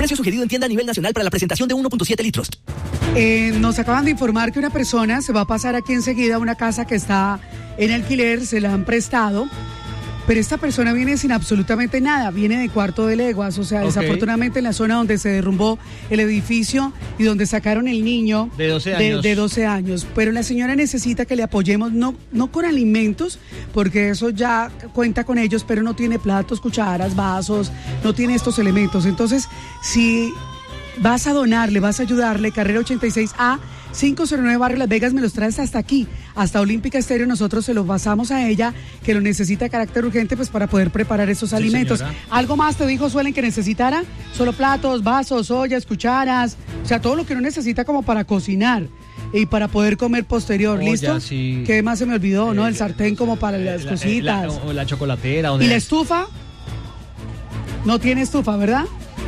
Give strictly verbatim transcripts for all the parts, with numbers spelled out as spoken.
Precio sugerido en tienda a nivel nacional para la presentación de uno punto siete litros. Eh, nos acaban de informar que una persona se va a pasar aquí enseguida a una casa que está en alquiler, se la han prestado. Pero esta persona viene sin absolutamente nada, viene de Cuarto de Leguas, o sea, okay. Desafortunadamente en la zona donde se derrumbó el edificio y donde sacaron el niño de doce años. De, de doce años. Pero la señora necesita que le apoyemos, no, no con alimentos, porque eso ya cuenta con ellos, pero no tiene platos, cucharas, vasos, no tiene estos elementos. Entonces, si vas a donarle, vas a ayudarle, carrera ochenta y seis A, cinco cero nueve Barrio Las Vegas, me los traes hasta aquí, hasta Olímpica Estéreo, nosotros se los pasamos a ella, que lo necesita de carácter urgente, pues para poder preparar esos sí, alimentos. Señora. ¿Algo más te dijo Suelen que necesitara? Solo platos, vasos, ollas, cucharas, o sea, todo lo que uno necesita como para cocinar y para poder comer posterior, Olla, ¿listo? Sí. ¿Qué más se me olvidó, eh, no? El sartén como para las la, cositas. La, la, la chocolatera. ¿Y la estufa? No tiene estufa, ¿verdad?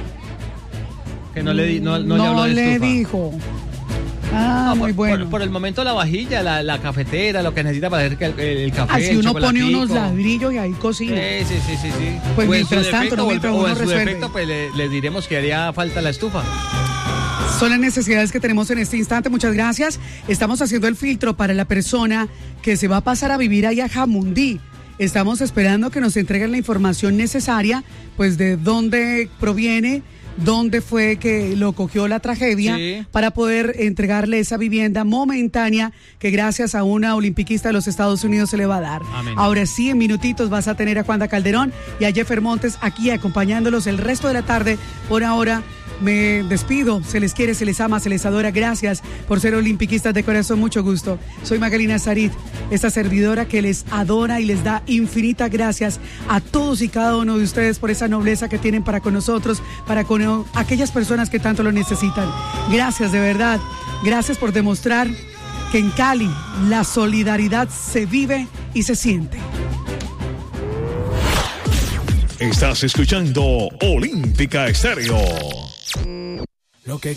Que no le, di, no, no, no le, habló de le estufa. dijo. Ah, no, muy por, bueno. Por, por el momento la vajilla, la, la cafetera, lo que necesita para hacer el, el café. Así el uno pone unos chocolatico. ladrillos y ahí cocina. Sí, sí, sí, sí, sí. Pues o mientras tanto, defecto, no mientras o, uno o en su resuelve. defecto, pues le, le diremos que haría falta la estufa. Son las necesidades que tenemos en este instante. Muchas gracias. Estamos haciendo el filtro para la persona que se va a pasar a vivir allá a Jamundí. Estamos esperando que nos entreguen la información necesaria, pues de dónde proviene, dónde fue que lo cogió la tragedia, sí, para poder entregarle esa vivienda momentánea que gracias a una olimpiquista de los Estados Unidos se le va a dar. Amén. Ahora sí, en minutitos vas a tener a Juanda Calderón y a Jeffer Montes aquí acompañándolos el resto de la tarde. Por ahora me despido, se les quiere, se les ama, se les adora. Gracias por ser olimpiquistas de corazón, mucho gusto. Soy Magalina Sarit, esta servidora que les adora y les da infinitas gracias a todos y cada uno de ustedes por esa nobleza que tienen para con nosotros, para con aquellas personas que tanto lo necesitan. Gracias, de verdad. Gracias por demostrar que en Cali la solidaridad se vive y se siente. Estás escuchando Olímpica Estéreo. Lo que